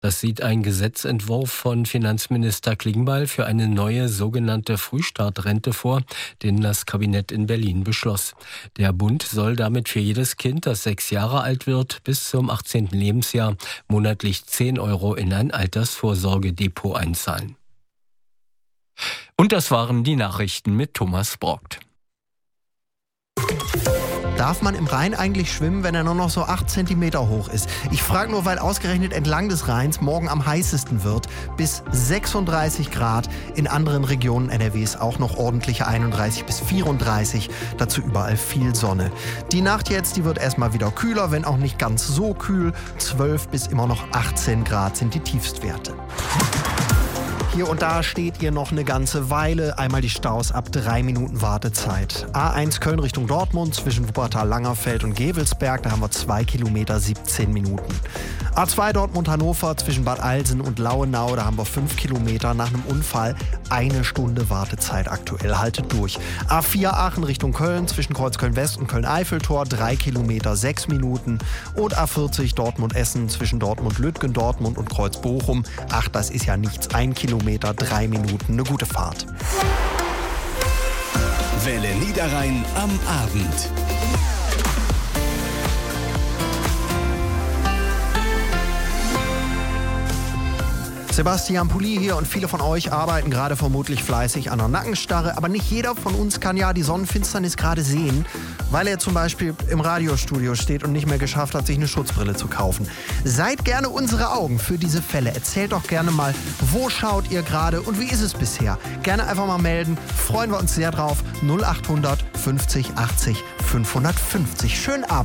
Das sieht ein Gesetzentwurf von Finanzminister Klingbeil für eine neue sogenannte Frühstartrente vor, den das Kabinett in Berlin beschloss. Der Bund soll damit für jedes Kind, das 6 Jahre alt wird, bis zum 18. Lebensjahr monatlich 10 € in ein Altersvorsorgedepot einzahlen. Und das waren die Nachrichten mit Thomas Brockt. Darf man im Rhein eigentlich schwimmen, wenn er nur noch so 8 Zentimeter hoch ist? Ich frage nur, weil ausgerechnet entlang des Rheins morgen am heißesten wird. Bis 36 Grad. In anderen Regionen NRWs auch noch ordentliche 31 bis 34. Dazu überall viel Sonne. Die Nacht jetzt, die wird erstmal wieder kühler, wenn auch nicht ganz so kühl. 12 bis immer noch 18 Grad sind die Tiefstwerte. Hier und da steht ihr noch eine ganze Weile. Einmal die Staus ab 3 Minuten Wartezeit. A1 Köln Richtung Dortmund zwischen Wuppertal-Langerfeld und Gevelsberg. Da haben wir 2 Kilometer 17 Minuten. A2 Dortmund-Hannover zwischen Bad Alsen und Lauenau. Da haben wir 5 Kilometer nach einem Unfall. 1 Stunde Wartezeit aktuell. Haltet durch. A4 Aachen Richtung Köln zwischen Kreuzköln-West und Köln-Eiffeltor. 3 Kilometer 6 Minuten. Und A40 Dortmund-Essen zwischen Dortmund-Lütgen, Dortmund und Kreuz-Bochum. Ach, das ist ja nichts. 1 Kilometer 3 Minuten, eine gute Fahrt. Welle Niederrhein am Abend. Sebastian Pulli hier und viele von euch arbeiten gerade vermutlich fleißig an der Nackenstarre, aber nicht jeder von uns kann ja die Sonnenfinsternis gerade sehen, weil er zum Beispiel im Radiostudio steht und nicht mehr geschafft hat, sich eine Schutzbrille zu kaufen. Seid gerne unsere Augen für diese Fälle. Erzählt doch gerne mal, wo schaut ihr gerade und wie ist es bisher? Gerne einfach mal melden, freuen wir uns sehr drauf. 0800 50 80 550. Schönen Abend.